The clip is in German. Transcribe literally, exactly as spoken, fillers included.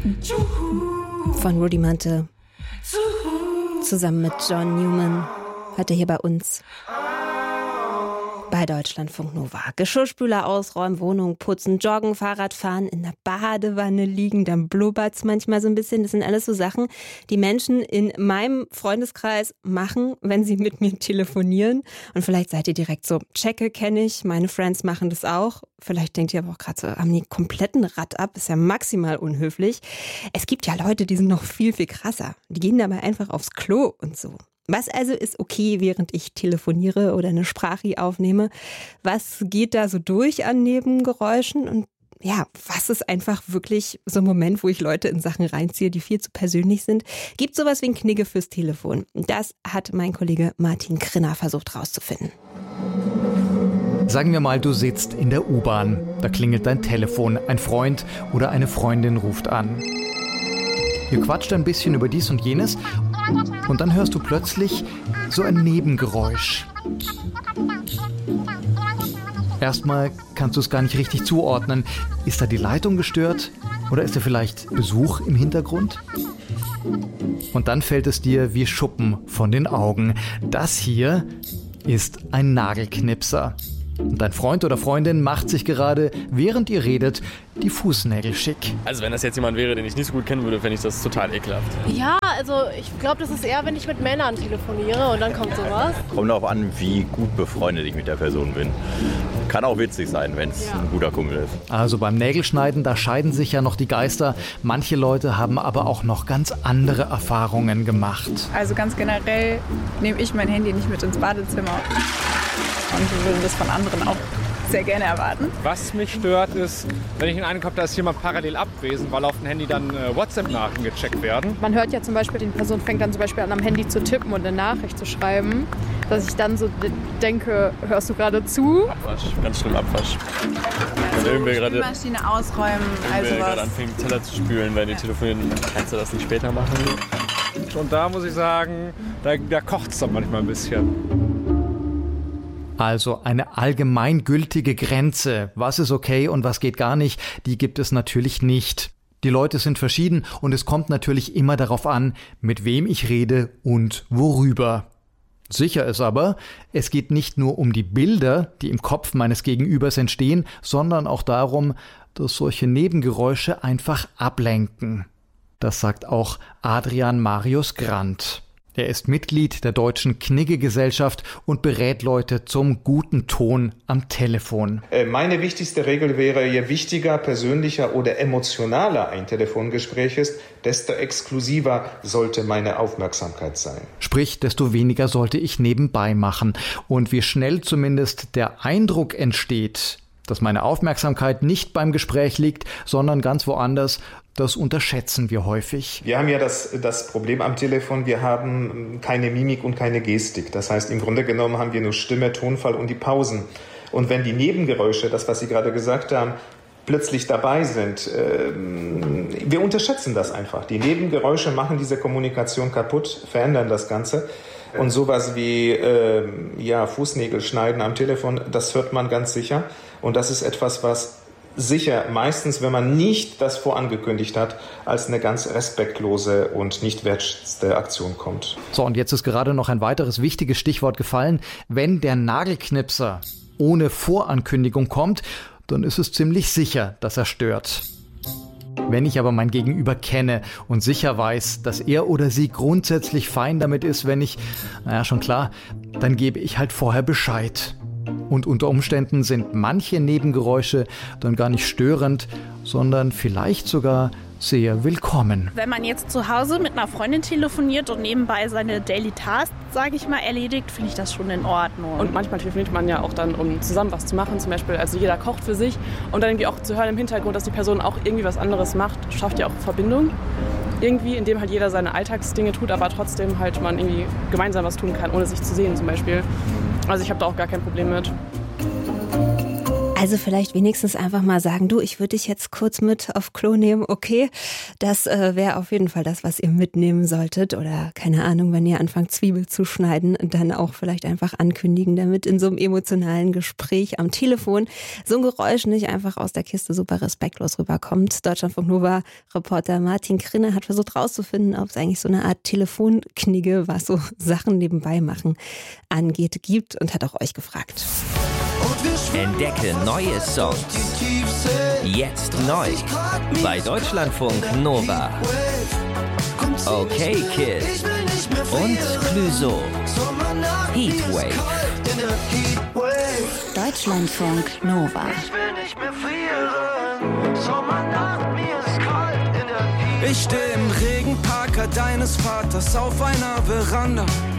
Von Rudimante zusammen mit John Newman heute hier bei uns bei Deutschlandfunk Nova. Geschirrspüler ausräumen, Wohnung putzen, joggen, Fahrrad fahren, in der Badewanne liegen, dann blubbert's manchmal so ein bisschen. Das sind alles so Sachen, die Menschen in meinem Freundeskreis machen, wenn sie mit mir telefonieren. Und vielleicht seid ihr direkt so, checke, kenne ich, meine Friends machen das auch. Vielleicht denkt ihr aber auch gerade so, haben die kompletten Rad ab, ist ja maximal unhöflich. Es gibt ja Leute, die sind noch viel, viel krasser. Die gehen dabei einfach aufs Klo und so. Was also ist okay, während ich telefoniere oder eine Sprache aufnehme? Was geht da so durch an Nebengeräuschen? Und ja, was ist einfach wirklich so ein Moment, wo ich Leute in Sachen reinziehe, die viel zu persönlich sind? Gibt sowas wie ein Knigge fürs Telefon? Das hat mein Kollege Martin Krinner versucht rauszufinden. Sagen wir mal, du sitzt in der U-Bahn. Da klingelt dein Telefon. Ein Freund oder eine Freundin ruft an. Ihr quatscht ein bisschen über dies und jenes und dann hörst du plötzlich so ein Nebengeräusch. Erstmal kannst du es gar nicht richtig zuordnen. Ist da die Leitung gestört oder ist da vielleicht Besuch im Hintergrund? Und dann fällt es dir wie Schuppen von den Augen. Das hier ist ein Nagelknipser. Und dein Freund oder Freundin macht sich gerade, während ihr redet, die Fußnägel schick. Also wenn das jetzt jemand wäre, den ich nicht so gut kennen würde, fände ich das total ekelhaft. Ja, also ich glaube, das ist eher, wenn ich mit Männern telefoniere und dann kommt sowas. Kommt darauf an, wie gut befreundet ich mit der Person bin. Kann auch witzig sein, wenn es ja. ein guter Kumpel ist. Also beim Nägelschneiden, da scheiden sich ja noch die Geister. Manche Leute haben aber auch noch ganz andere Erfahrungen gemacht. Also ganz generell nehme ich mein Handy nicht mit ins Badezimmer. Und wir würden das von anderen auch sehr gerne erwarten. Was mich stört ist, wenn ich in einen komme, da ist jemand parallel abwesend, weil auf dem Handy dann äh, WhatsApp-Nachrichten gecheckt werden. Man hört ja zum Beispiel, die Person fängt dann zum Beispiel an, am Handy zu tippen und eine Nachricht zu schreiben, dass ich dann so denke, hörst du gerade zu? Abwasch, ganz schlimm Abwasch. Also wenn wir gerade Spülmaschine ausräumen, also was. gerade anfangen, Teller zu spülen, wenn die telefonieren, kannst du das nicht später machen? Und da muss ich sagen, da, da kocht es dann manchmal ein bisschen. Also eine allgemeingültige Grenze, was ist okay und was geht gar nicht, die gibt es natürlich nicht. Die Leute sind verschieden und es kommt natürlich immer darauf an, mit wem ich rede und worüber. Sicher ist aber, es geht nicht nur um die Bilder, die im Kopf meines Gegenübers entstehen, sondern auch darum, dass solche Nebengeräusche einfach ablenken. Das sagt auch Adrian Marius Grant. Er ist Mitglied der Deutschen Knigge-Gesellschaft und berät Leute zum guten Ton am Telefon. Meine wichtigste Regel wäre, je wichtiger, persönlicher oder emotionaler ein Telefongespräch ist, desto exklusiver sollte meine Aufmerksamkeit sein. Sprich, desto weniger sollte ich nebenbei machen. Und wie schnell zumindest der Eindruck entsteht, dass meine Aufmerksamkeit nicht beim Gespräch liegt, sondern ganz woanders, das unterschätzen wir häufig. Wir haben ja das, das Problem am Telefon, wir haben keine Mimik und keine Gestik. Das heißt, im Grunde genommen haben wir nur Stimme, Tonfall und die Pausen. Und wenn die Nebengeräusche, das, was Sie gerade gesagt haben, plötzlich dabei sind, äh, wir unterschätzen das einfach. Die Nebengeräusche machen diese Kommunikation kaputt, verändern das Ganze. Und sowas wie äh, ja, Fußnägel schneiden am Telefon, das hört man ganz sicher. Und das ist etwas, was sicher meistens, wenn man nicht das vorangekündigt hat, als eine ganz respektlose und nicht wertschätzende Aktion kommt. So, und jetzt ist gerade noch ein weiteres wichtiges Stichwort gefallen. Wenn der Nagelknipser ohne Vorankündigung kommt, dann ist es ziemlich sicher, dass er stört. Wenn ich aber mein Gegenüber kenne und sicher weiß, dass er oder sie grundsätzlich fein damit ist, wenn ich, naja, schon klar, dann gebe ich halt vorher Bescheid. Und unter Umständen sind manche Nebengeräusche dann gar nicht störend, sondern vielleicht sogar sehr willkommen. Wenn man jetzt zu Hause mit einer Freundin telefoniert und nebenbei seine Daily Tasks, sage ich mal, erledigt, finde ich das schon in Ordnung. Und manchmal telefoniert man ja auch dann, um zusammen was zu machen, zum Beispiel, also jeder kocht für sich und dann irgendwie auch zu hören im Hintergrund, dass die Person auch irgendwie was anderes macht, schafft ja auch Verbindung. Irgendwie, indem halt jeder seine Alltagsdinge tut, aber trotzdem halt man irgendwie gemeinsam was tun kann, ohne sich zu sehen zum Beispiel. Also ich habe da auch gar kein Problem mit. Also vielleicht wenigstens einfach mal sagen, du, ich würde dich jetzt kurz mit auf Klo nehmen, okay? Das äh, wäre auf jeden Fall das, was ihr mitnehmen solltet. Oder keine Ahnung, wenn ihr anfangt Zwiebel zu schneiden, dann auch vielleicht einfach ankündigen, damit in so einem emotionalen Gespräch am Telefon so ein Geräusch nicht einfach aus der Kiste super respektlos rüberkommt. Deutschlandfunk Nova Reporter Martin Krinne hat versucht rauszufinden, ob es eigentlich so eine Art Telefonknigge, was so Sachen nebenbei machen angeht, gibt und hat auch euch gefragt. Entdecke neue Songs. Jetzt neu. Bei Deutschlandfunk Nova. Okay Kid. Und Clouseau. Heatwave. Deutschlandfunk Nova. Ich stehe im Regenparker deines Vaters auf einer Veranda.